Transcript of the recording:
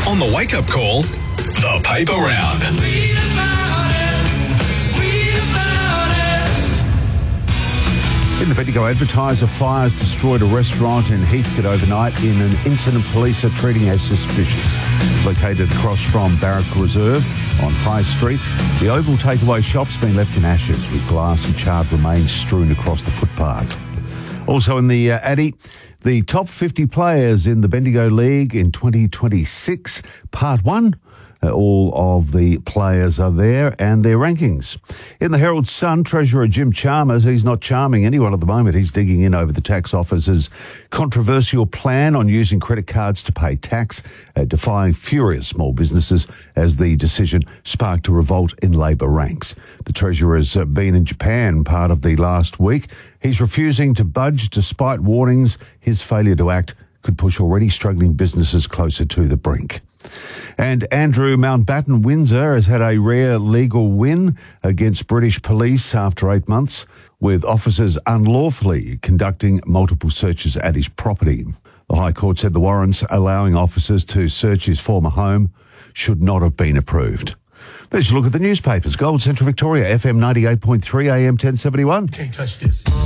On the wake-up call, the paper round. In the Bendigo Advertiser, fires destroyed a restaurant in Heathcote overnight in an incident police are treating as suspicious. Located across from Barrack Reserve on High Street, the Oval takeaway shop's been left in ashes with glass and charred remains strewn across the footpath. Also in the Addy, the top 50 players in the Bendigo League in 2026, Part 1. All of the players are there and their rankings. In the Herald Sun, Treasurer Jim Chalmers, he's not charming anyone at the moment. He's digging in over the tax office's controversial plan on using credit cards to pay tax, defying furious small businesses as the decision sparked a revolt in Labor ranks. The Treasurer has been in Japan part of the last week. He's refusing to budge despite warnings his failure to act could push already struggling businesses closer to the brink. And Andrew Mountbatten Windsor has had a rare legal win against British police after 8 months, with officers unlawfully conducting multiple searches at his property. The High Court said the warrants allowing officers to search his former home should not have been approved. There's a look at the newspapers. Gold Central Victoria, FM 98.3, AM 1071. Can't touch this.